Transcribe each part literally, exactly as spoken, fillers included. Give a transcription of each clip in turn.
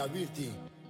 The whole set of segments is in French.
Averti.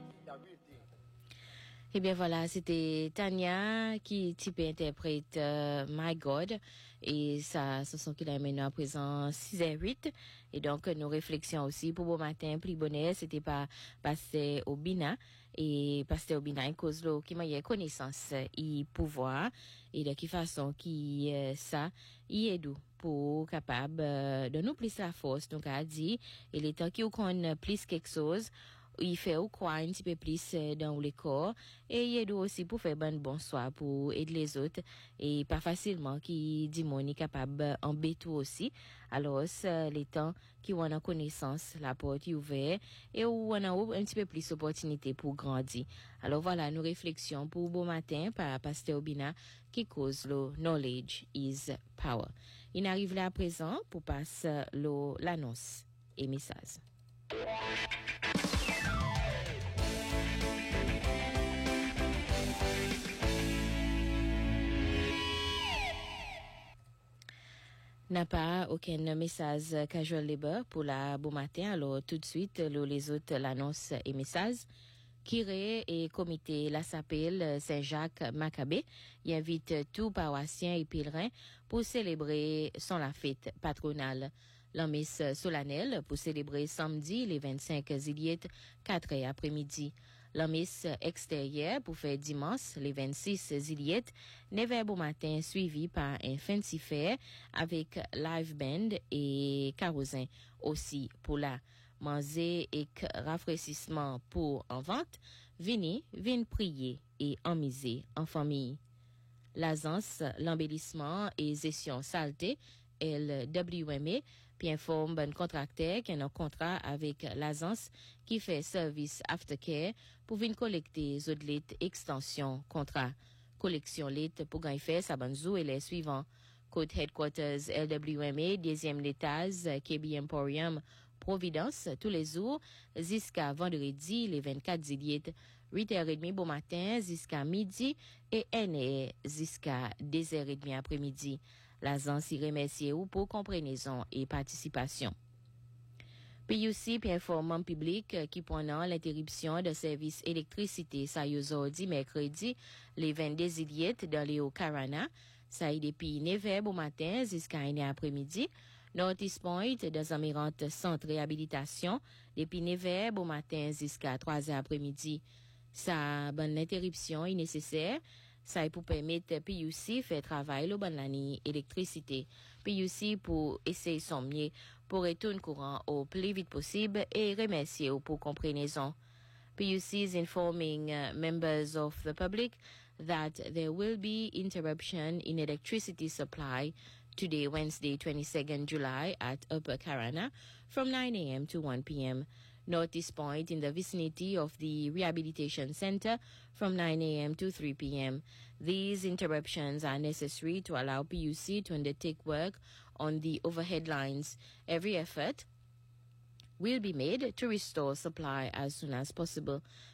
Eh bien voilà, c'était Tania qui type interprète euh, My God et ça ce sont qu'il a maintenant à présent six heures huit et donc nos réflexions aussi pour bon matin plus bonheur c'était pas passer au Bina et passer au Bina cause là qui m'a connaissance et pouvoir et de quelle façon qui euh, ça y est doux pour capable euh, de nous plus la force donc a dit et les temps qui ou qu'on plus quelque chose il fait ou quoi un petit peu plus dans le corps et il aide aussi pour faire bon bonsoir pour aider les autres et pas facilement qui dit mon est capable embêter aussi alors les temps qui ont en connaissance la porte est ouverte et où on a un petit peu plus d'opportunité pour grandir alors voilà nos réflexions pour beau matin par Pasteur Obina qui cause le knowledge is power il arrive là à présent pour passer l'annonce et message. N'a pas aucun message casual labor pour la bon matin alors tout de suite les autres l'annonce et message Kiré et comité la s'appelle Saint-Jacques Maccabée il invite tous paroissiens et pèlerins pour célébrer son la fête patronale la messe solennelle pour célébrer samedi les vingt-cinq juillet quatre heures après-midi la messe extérieure pour faire dimanche les vingt-six juillet neuf heures au matin suivi par un fancy fair avec live band et carousel aussi pour la manger et rafraîchissement pour en vente venez venez prier et en miser en famille l'agence l'embellissement et gestion saleté L W M A puis informe bon contracteur qui a un contrat avec l'agence qui fait service aftercare pour venir collecter zodlet extension contrat collection lit pour gagner faire sa banzou et les suivants code headquarters L W M A deuxième étage K B Emporium Providence tous les jours jusqu'à vendredi les vingt-quatre juillet huit heures trente bon matin jusqu'à midi et N R jusqu'à deux heures trente après-midi. L'agence y remercie ou pour compréhension et participation. P U C performant public qui pendant l'interruption de service électricité ça aujourd'hui mercredi les vingt-deux juillet dans les Hauts-Carana ça y depuis neuf heures au matin jusqu'à une heure après-midi. Notice Point dans Amirante Centre Réhabilitation depuis neuf heures au matin jusqu'à trois heures après-midi. Ça bonne interruption est nécessaire. Ça est pour permettre P U C faire travail le bon l'année électricité. P U C pour essayer son mieux pour retourner courant au plus vite possible et remercier pour compréhension. P U C is informing uh, members of the public that there will be interruption in electricity supply today, Wednesday, twenty-second July at Upper Carana from nine a.m. to one p.m. Notice Point in the vicinity of the Rehabilitation Center from nine a.m. to three p.m. These interruptions are necessary to allow P U C to undertake work on the overhead lines. Every effort will be made to restore supply as soon as possible.